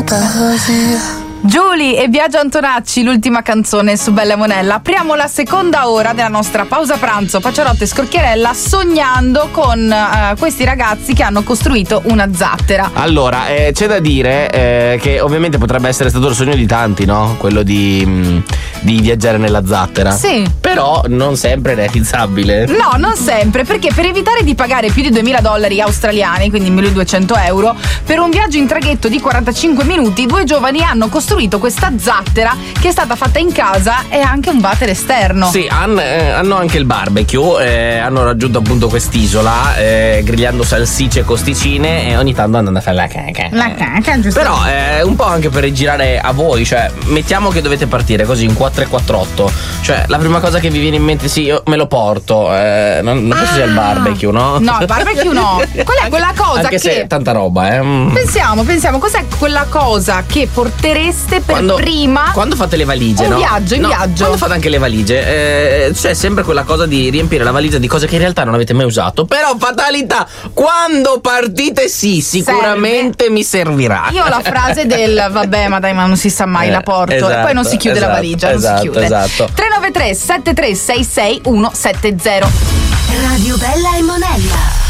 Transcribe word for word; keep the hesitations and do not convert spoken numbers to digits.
andata così. Giulia e Biagio Antonacci, l'ultima canzone su Bella Monella. Apriamo la seconda ora della nostra pausa pranzo Pacciarotta e Scrocchiarella sognando con uh, questi ragazzi che hanno costruito una zattera. Allora, eh, c'è da dire eh, che ovviamente potrebbe essere stato il sogno di tanti, no? Quello di, mh, di viaggiare nella zattera. Sì. Però non sempre è realizzabile. No, non sempre, perché per evitare di pagare più di duemila dollari australiani, quindi milleduecento euro, per un viaggio in traghetto di quarantacinque minuti, due giovani hanno costruito questa zattera che è stata fatta in casa e anche un water esterno. Sì, han, eh, hanno anche il barbecue, eh, hanno raggiunto appunto quest'isola eh, grigliando salsicce e costicine e ogni tanto andando a fare la caca. La caca, giusto? Però è eh, un po' anche per girare a voi, cioè mettiamo che dovete partire così in quattro e quattr'otto, cioè la prima cosa che vi viene in mente, sì, io me lo porto, eh, non, non penso sia il barbecue, no? No, il barbecue no. Qual è quella cosa anche che... se è tanta roba, eh. Mm. Pensiamo, pensiamo, cos'è quella cosa che portereste per Quando, prima quando fate le valigie, un no? viaggio, in no, viaggio. Quando fate anche le valigie, eh, c'è sempre quella cosa di riempire la valigia di cose che in realtà non avete mai usato. Però fatalità, quando partite sì, sicuramente Serve. mi servirà. Io ho la frase del vabbè, ma dai, ma non si sa mai, Eh, la porto esatto, e poi non si chiude esatto, la valigia, esatto, non si chiude. esatto. tre nove tre sette tre sei sei uno sette zero. Radio Bella e Monella.